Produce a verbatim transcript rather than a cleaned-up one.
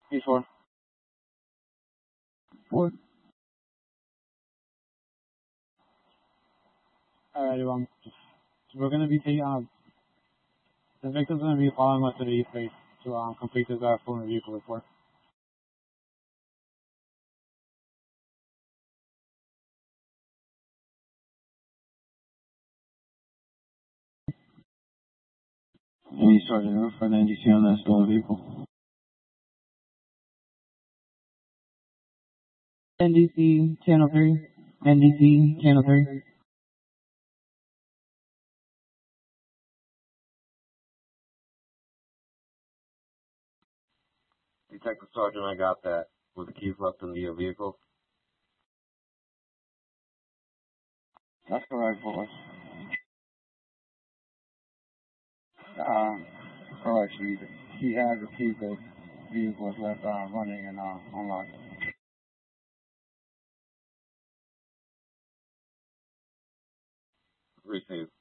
Before. Four. Alright, well, we're gonna be taking, um, the victim's gonna be following us to the east base to, um, complete this, uh, full vehicle report. Any Sergeant for the N D C on that stolen vehicle? N D C, Channel three. N D C, Channel three. Detective Sergeant, I got that. With the keys left in the uh, vehicle? That's correct, boys. Um, correct, he, he has the keys, the vehicle was left, uh, running and, uh, unlocked. Received.